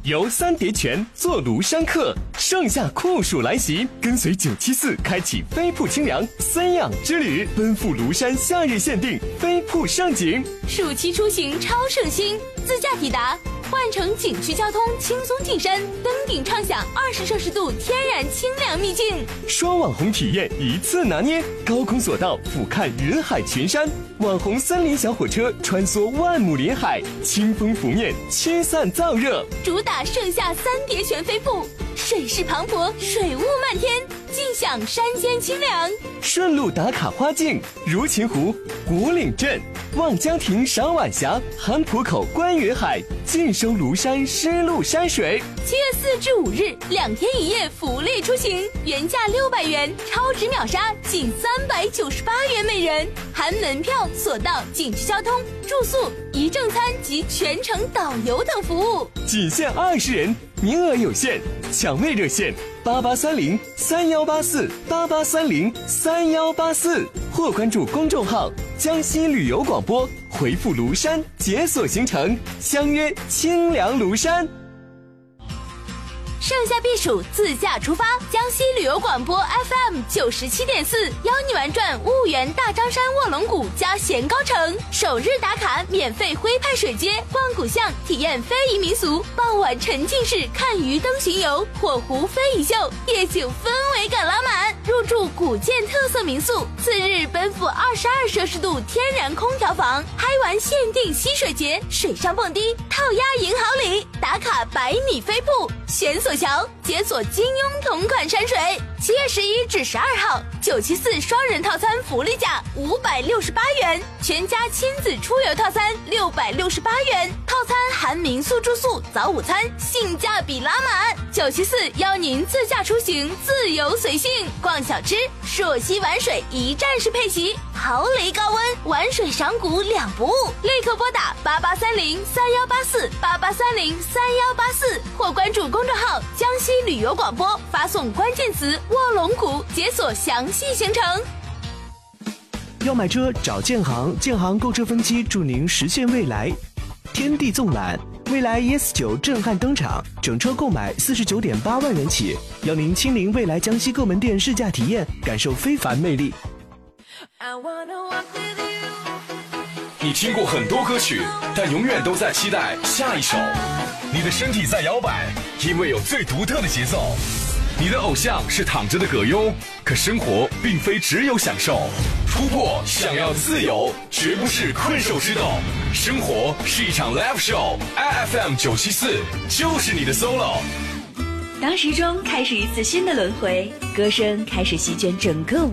游三叠泉，坐庐山客，盛夏酷暑来袭，跟随974开启飞瀑清凉三养之旅，奔赴庐山夏日限定飞瀑盛景。 暑期出行超省心，自驾抵达，换乘景区交通轻松进山，登顶畅享20摄氏度天然清凉秘境。 双网红体验一次拿捏，高空索道俯瞰人海群山，网红森林小火车穿梭万亩林海，清风拂面驱散燥热。 主打盛夏三叠泉飞瀑，水势磅礴，水雾漫天，尽享山间清凉。 顺路打卡花境，如琴湖、古岭镇、望江亭赏晚霞，韩浦口观云海，尽收庐山湿漉山水。 7月4至5日2天1夜福利出行，原价600元，超值秒杀仅398元每人，含门票、索道、景区交通、住宿、一正餐及全程导游等服务， 仅限20人，名额有限，抢位热线8830318488303184，或关注公众号江西旅游广播，回复庐山解锁行程，相约清凉庐山。 盛夏避暑，自驾出发，江西旅游广播 FM 97.4邀你玩转婺源大张山卧龙谷加咸高城，首日打卡免费徽派水街，逛古巷，体验非遗民俗，傍晚沉浸式看鱼灯巡游，火湖非遗秀，夜景氛围感拉满，入住古建特色民宿，次日奔赴22摄氏度天然空调房，嗨玩限定溪水节，水上蹦迪，套鸭赢好礼，打卡100米飞瀑，悬索桥，解锁金庸同款山水。7月11至12号，974双人套餐福利价568元，全家亲子出游套餐668元，套餐含民宿住宿、早午餐，性价比拉满。974邀您自驾出行，自由随性，逛小吃，朔溪玩水一站式配齐，豪雷高温，玩水赏古2不误。立刻拨打8830318488303184，或关注公众号江西旅游广播，发送关键词卧龙谷，解锁详细行程。 要买车找建行，建行购车分期助您实现未来。天地纵览，未来 ES9 震撼登场，整车购买49.8万元起，邀您亲临未来江西各门店试驾体验，感受非凡魅力。 你听过很多歌曲，但永远都在期待下一首。你的身体在摇摆，因为有最独特的节奏。你的偶像是躺着的葛优，可生活并非只有享受，突破想要自由，绝不是困兽之斗。生活是一场 live show， IFM 974就是你的 solo。 当时钟开始一次新的轮回，歌声开始席卷整个